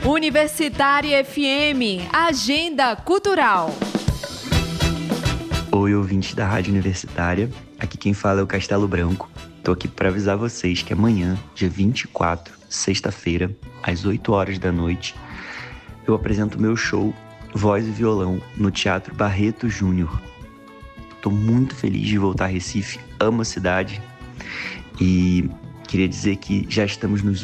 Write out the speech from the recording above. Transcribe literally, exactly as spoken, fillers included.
Universitária F M, Agenda Cultural. Oi, ouvintes da Rádio Universitária. Aqui quem fala é o Castelo Branco. Tô aqui para avisar vocês que amanhã, dia vinte e quatro, sexta-feira, às oito horas da noite, eu apresento meu show Voz e Violão no Teatro Barreto Júnior. Tô muito feliz de voltar a Recife, amo a cidade e queria dizer que já estamos nos